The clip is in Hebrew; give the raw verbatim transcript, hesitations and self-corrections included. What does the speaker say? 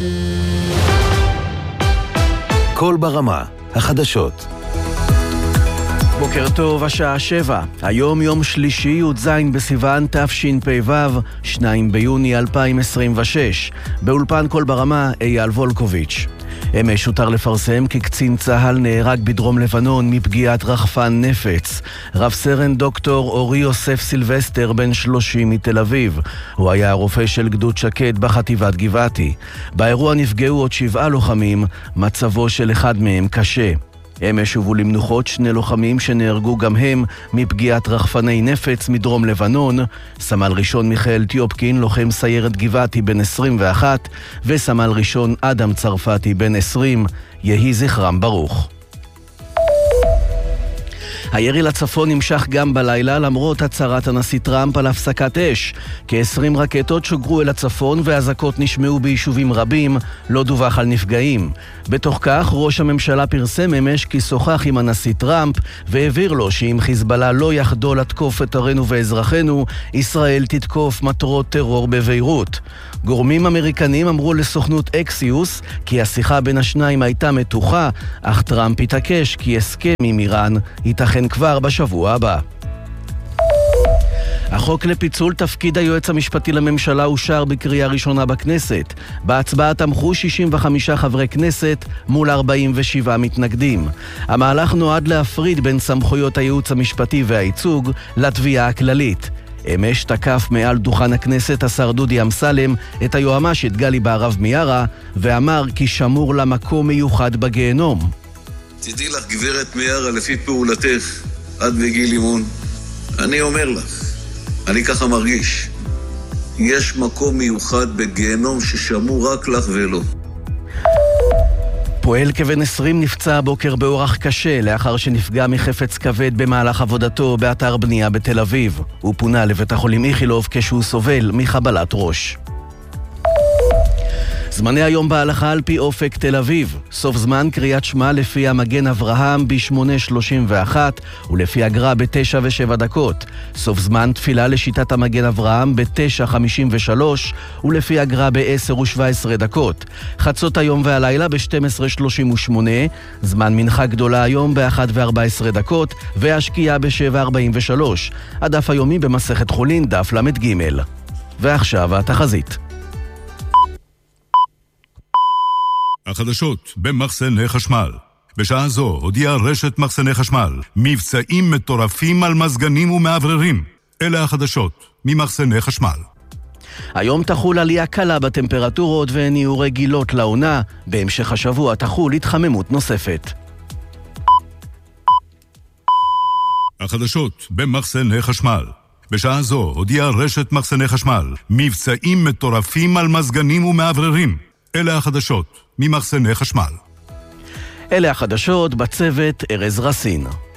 כל ברמה, החדשות. בוקר טוב, השעה שבע. היום יום שלישי י"ז בסיוון תשפ"ו, שני ביוני אלפיים עשרים ושש. באולפן כל ברמה, אייל וולקוביץ'. אמש הותר לפרסם כי קצין צה"ל נהרג בדרום לבנון מפגיעת רחפן נפץ. רב סרן דוקטור אורי יוסף סילבסטר בן שלושים מתל אביב. הוא היה הרופא של גדוד שקד בחטיבת גבעתי. באירוע נפגעו עוד שבעה לוחמים, מצבו של אחד מהם קשה. אמש הובאו למנוחות שני לוחמים שנהרגו גם הם מפגיעת רחפני נפץ מדרום לבנון, סמל ראשון מיכאל טיופקין, לוחם סיירת גבעתי בן עשרים ואחת, וסמל ראשון אדם צרפתי בן עשרים, יהי זכרם ברוך. הירי לצפון נמשך גם בלילה למרות הצהרת הנשיא טראמפ על הפסקת אש. כ-עשרים רקטות שוגרו אל הצפון והזעקות נשמעו ביישובים רבים, לא דווח על נפגעים. בתוך כך ראש הממשלה פרסם אמש כי שוחח עם הנשיא טראמפ והעביר לו שאם חיזבאללה לא יחדול לתקוף את ערינו ואזרחינו, ישראל תתקוף מטרות טרור בביירות. גורמים אמריקנים אמרו לסוכנות אקסיוס כי השיחה בין השניים הייתה מתוחה, אך טראמפ התעקש כי הסכם עם איראן ייתכן כבר בשבוע הבא. החוק לפיצול תפקיד היועץ המשפטי לממשלה אושר בקריאה ראשונה בכנסת. בהצבעה תמכו שישים וחמישה חברי כנסת מול ארבעים ושבעה מתנגדים. המהלך נועד להפריד בין סמכויות הייעוץ המשפטי והייצוג לתביעה הכללית. אמש תקף מעל דוכן הכנסת השר דודי אמסלם את היועמ"שית גלי בהרב מיארה ואמר כי שמור לה מקום מיוחד בגיהנום. תדעי לך גברת מיארה, לפי פעולתך עד בגיל אימון, אני אומר לך, אני ככה מרגיש, יש מקום מיוחד בגיהנום ששמור רק לך ולא. פועל כבן עשרים נפצע הבוקר באורח קשה לאחר שנפגע מחפץ כבד במהלך עבודתו באתר בנייה בתל אביב. הוא פונה לבית החולים איכילוב כשהוא סובל מחבלת ראש. זמני היום בהלכה על פי אופק תל אביב. סוף זמן קריאת שמע לפי המגן אברהם ב-שמונה שלושים ואחת ולפי הגר"א ב-תשע ושבע דקות. סוף זמן תפילה לשיטת המגן אברהם ב-תשע חמישים ושלוש ולפי הגר"א ב-עשר ושבע עשרה דקות. חצות היום והלילה ב-שתים עשרה שלושים ושמונה, זמן מנחה גדולה היום ב-אחת וארבע עשרה דקות והשקיעה ב-שבע ארבעים ושלוש. הדף היומי במסכת חולין דף למד ג'. ועכשיו התחזית. החדשות במחסני חשמל. בשעה זו הודיעה רשת מחסני חשמל מבצעים מטורפים על מזגנים ומעבררים. אלה החדשות ממחסני חשמל. היום תחול עלייה קלה בטמפרטורות והן יהיו רגילות לעונה. בהמשך השבוע תחול התחממות נוספת. החדשות במחסני חשמל. בשעה זו הודיעה רשת מחסני חשמל מבצעים מטורפים על מזגנים ומעבררים. אלה החדשות ממחסני חשמל. אלה החדשות, בצוות ארז רסין.